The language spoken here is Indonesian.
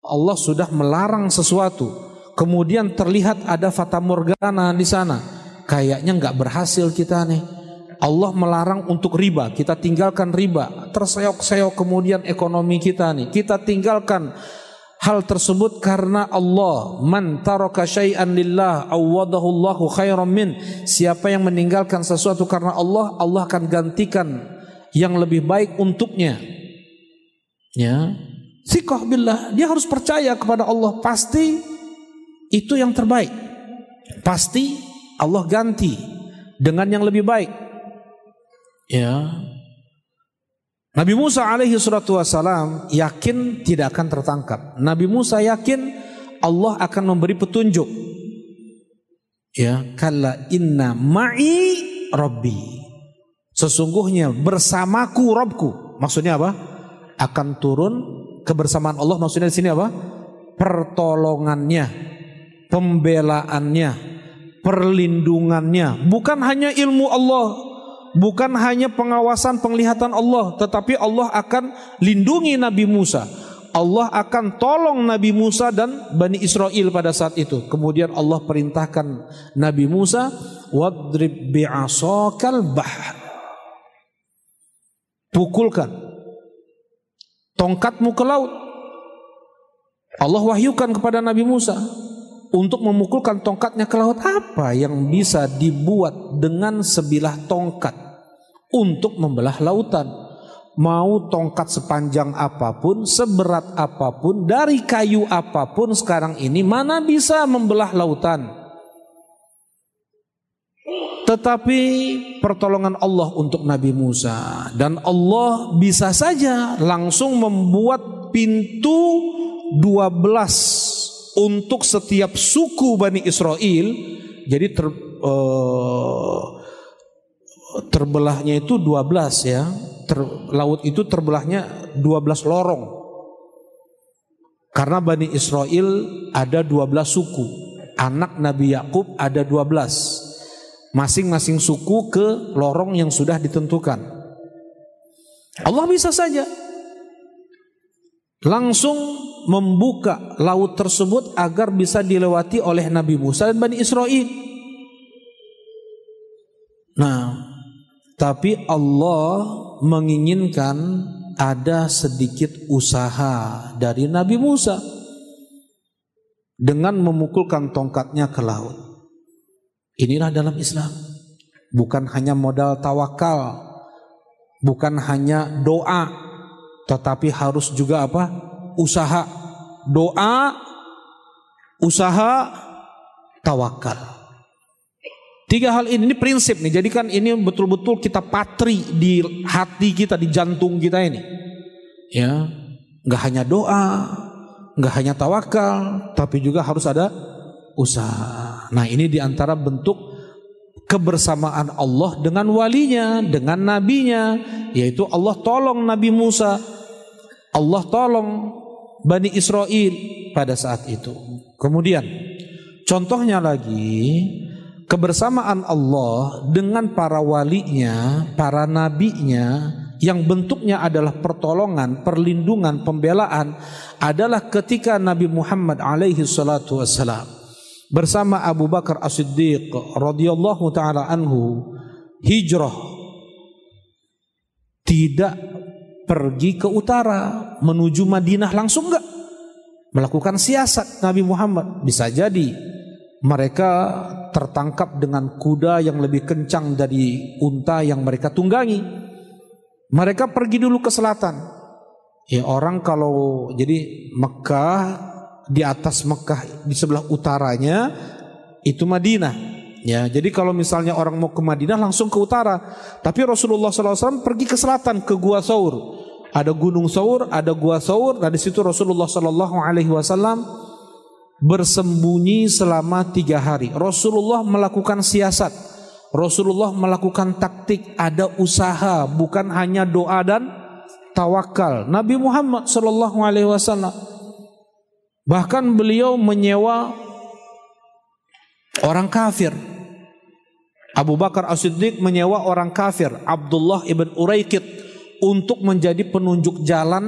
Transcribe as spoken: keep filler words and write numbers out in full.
Allah sudah melarang sesuatu, kemudian terlihat ada fata morgana di sana, kayaknya nggak berhasil kita nih. Allah melarang untuk riba, kita tinggalkan riba, terseok-seok kemudian ekonomi kita nih, kita tinggalkan hal tersebut karena Allah. Man taraka syai'an lillah awadahu Allahu khairan min. Siapa yang meninggalkan sesuatu karena Allah, Allah akan gantikan yang lebih baik untuknya. Ya, thiqah billah, dia harus percaya kepada Allah, pasti itu yang terbaik, pasti Allah ganti dengan yang lebih baik. Ya, Nabi Musa alaihi salatu wassalam yakin tidak akan tertangkap. Nabi Musa yakin Allah akan memberi petunjuk. Ya, kalla inna ma'i rabbi. Sesungguhnya bersamaku Rabbku. Maksudnya apa? Akan turun kebersamaan Allah. Maksudnya di sini apa? Pertolongannya, pembelaannya, perlindungannya. Bukan hanya ilmu Allah, bukan hanya pengawasan penglihatan Allah, tetapi Allah akan lindungi Nabi Musa. Allah akan tolong Nabi Musa dan Bani Israel pada saat itu. Kemudian Allah perintahkan Nabi Musa, wadrib bi'asakal bahr. Pukulkan tongkatmu ke laut. Allah wahyukan kepada Nabi Musa untuk memukulkan tongkatnya ke laut. Apa yang bisa dibuat dengan sebilah tongkat untuk membelah lautan? Mau tongkat sepanjang apapun, seberat apapun, dari kayu apapun sekarang ini, mana bisa membelah lautan? Tetapi pertolongan Allah untuk Nabi Musa, dan Allah bisa saja langsung membuat pintu dua belas untuk setiap suku Bani Israel. Jadi ter, uh, terbelahnya itu dua belas ya. Ter, laut itu terbelahnya dua belas lorong. Karena Bani Israel ada dua belas suku. Anak Nabi Yakub ada dua belas. Masing-masing suku ke lorong yang sudah ditentukan. Allah bisa saja langsung membuka laut tersebut agar bisa dilewati oleh Nabi Musa dan Bani Israel. Nah, tapi Allah menginginkan ada sedikit usaha dari Nabi Musa dengan memukulkan tongkatnya ke laut. Inilah dalam Islam, bukan hanya modal tawakal, bukan hanya doa, tetapi harus juga apa? Usaha. Doa, usaha, tawakal. Tiga hal ini, ini prinsip nih. Jadi kan ini betul-betul kita patri di hati kita, di jantung kita ini. Ya, nggak hanya doa, nggak hanya tawakal, tapi juga harus ada usaha. Nah, ini diantara bentuk kebersamaan Allah dengan walinya, dengan nabinya, yaitu Allah tolong Nabi Musa, Allah tolong Bani Israel pada saat itu. Kemudian contohnya lagi, kebersamaan Allah dengan para walinya, para nabinya, yang bentuknya adalah pertolongan, perlindungan, pembelaan, adalah ketika Nabi Muhammad alaihi salatu wassalam bersama Abu Bakar As-Siddiq radhiyallahu taala anhu hijrah, tidak pergi ke utara menuju Madinah langsung, enggak melakukan siasat Nabi Muhammad. Bisa jadi mereka tertangkap dengan kuda yang lebih kencang dari unta yang mereka tunggangi. Mereka pergi dulu ke selatan. Ya, orang kalau jadi Mekah, di atas Mekah di sebelah utaranya itu Madinah. Ya, jadi kalau misalnya orang mau ke Madinah langsung ke utara. Tapi Rasulullah shallallahu alaihi wasallam pergi ke selatan, ke Gua Saur. Ada Gunung Saur, ada Gua Saur. Dan di situ Rasulullah shallallahu alaihi wasallam bersembunyi selama tiga hari. Rasulullah melakukan siasat, Rasulullah melakukan taktik, ada usaha, bukan hanya doa dan tawakal. Nabi Muhammad shallallahu alaihi wasallam bahkan beliau menyewa orang kafir. Abu Bakar As-Siddiq menyewa orang kafir, Abdullah ibn Uraiqid, untuk menjadi penunjuk jalan